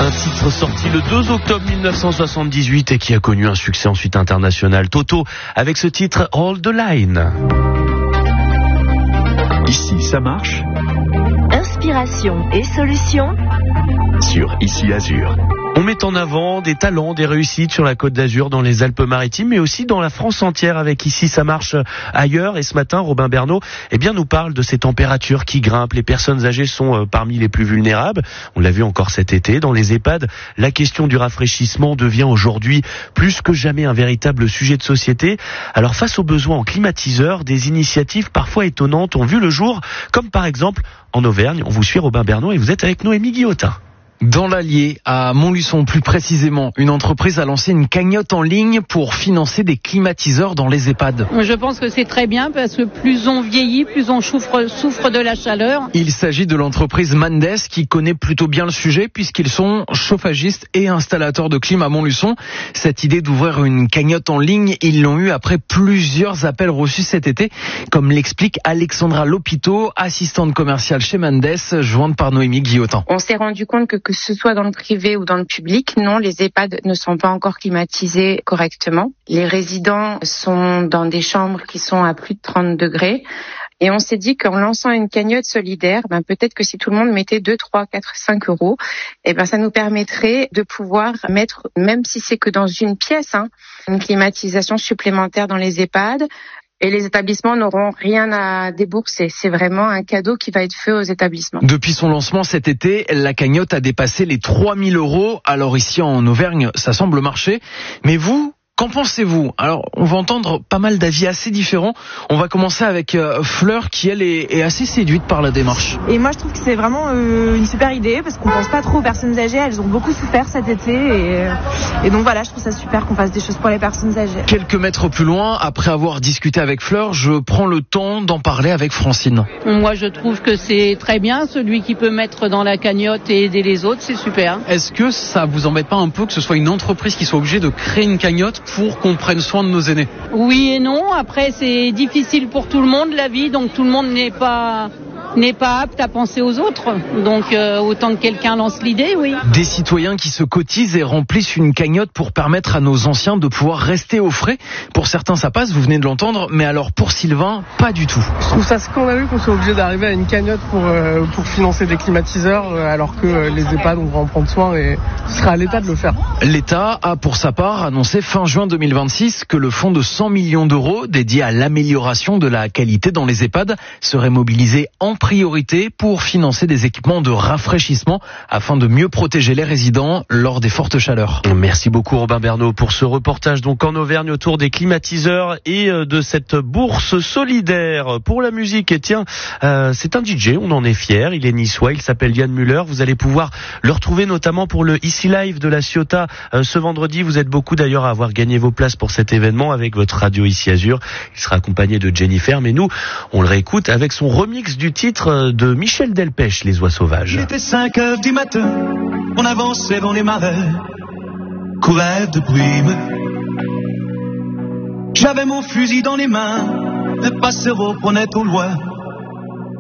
Un titre sorti le 2 octobre 1978 et qui a connu un succès ensuite international. Toto avec ce titre Hold the Line. Ici, ça marche. Inspiration et solutions Sur Ici Azur. On met en avant des talents, des réussites sur la Côte d'Azur, dans les Alpes-Maritimes, mais aussi dans la France entière avec Ici ça marche ailleurs. Et ce matin, Robin Bernot nous parle de ces températures qui grimpent. Les personnes âgées sont parmi les plus vulnérables. On l'a vu encore cet été. Dans les EHPAD, la question du rafraîchissement devient aujourd'hui plus que jamais un véritable sujet de société. Alors face aux besoins en climatiseurs, des initiatives parfois étonnantes ont vu le jour, comme par exemple en Auvergne. On vous suit Robin Bernot et vous êtes avec Noémie Guillotin. Dans l'Allier, à Montluçon plus précisément, une entreprise a lancé une cagnotte en ligne pour financer des climatiseurs dans les EHPAD. Je pense que c'est très bien parce que plus on vieillit, plus on souffre de la chaleur. Il s'agit de l'entreprise Mandes qui connaît plutôt bien le sujet puisqu'ils sont chauffagistes et installateurs de clim à Montluçon. Cette idée d'ouvrir une cagnotte en ligne, ils l'ont eu après plusieurs appels reçus cet été, comme l'explique Alexandra Lopito, assistante commerciale chez Mandes, jointe par Noémie Guillotin. On s'est rendu compte que ce soit dans le privé ou dans le public, non, les EHPAD ne sont pas encore climatisés correctement. Les résidents sont dans des chambres qui sont à plus de 30 degrés. Et on s'est dit qu'en lançant une cagnotte solidaire, peut-être que si tout le monde mettait 2, 3, 4, 5 euros, ça nous permettrait de pouvoir mettre, même si c'est que dans une pièce, une climatisation supplémentaire dans les EHPAD. Et les établissements n'auront rien à débourser. C'est vraiment un cadeau qui va être fait aux établissements. Depuis son lancement cet été, la cagnotte a dépassé les 3 000 euros. Alors ici en Auvergne, ça semble marcher. Mais vous, qu'en pensez-vous? Alors, on va entendre pas mal d'avis assez différents. On va commencer avec Fleur, qui elle est assez séduite par la démarche. Et moi, je trouve que c'est vraiment une super idée parce qu'on pense pas trop aux personnes âgées. Elles ont beaucoup souffert cet été et donc voilà, je trouve ça super qu'on fasse des choses pour les personnes âgées. Quelques mètres plus loin, après avoir discuté avec Fleur, je prends le temps d'en parler avec Francine. Moi, je trouve que c'est très bien. Celui qui peut mettre dans la cagnotte et aider les autres, c'est super. Est-ce que ça vous embête pas un peu que ce soit une entreprise qui soit obligée de créer une cagnotte pour qu'on prenne soin de nos aînés? Oui et non. Après, c'est difficile pour tout le monde, la vie. Donc, tout le monde n'est pas apte à penser aux autres. Donc, autant que quelqu'un lance l'idée, oui. Des citoyens qui se cotisent et remplissent une cagnotte pour permettre à nos anciens de pouvoir rester au frais. Pour certains, ça passe, vous venez de l'entendre. Mais alors, pour Sylvain, pas du tout. Je trouve ça scandaleux qu'on soit obligé d'arriver à une cagnotte pour financer des climatiseurs, alors que les EHPAD, on va en prendre soin et ce sera à l'État de le faire. L'État a, pour sa part, annoncé fin juin 2026 que le fonds de 100 millions d'euros dédié à l'amélioration de la qualité dans les EHPAD serait mobilisé en priorité pour financer des équipements de rafraîchissement afin de mieux protéger les résidents lors des fortes chaleurs. Merci beaucoup Robin Bernot pour ce reportage donc en Auvergne autour des climatiseurs et de cette bourse solidaire pour la musique. Et tiens, c'est un DJ, on en est fiers, il est niçois, il s'appelle Yann Muller. Vous allez pouvoir le retrouver notamment pour le Ici Live de la Ciotat ce vendredi. Vous êtes beaucoup d'ailleurs à avoir gagné vos places pour cet événement avec votre radio Ici Azur. Il sera accompagné de Jennifer, mais nous, on le réécoute avec son remix du titre de Michel Delpech, Les Oies Sauvages. Il était 5 heures du matin, on avançait dans les marais, courait de brume. J'avais mon fusil dans les mains, le passereau prenait au loin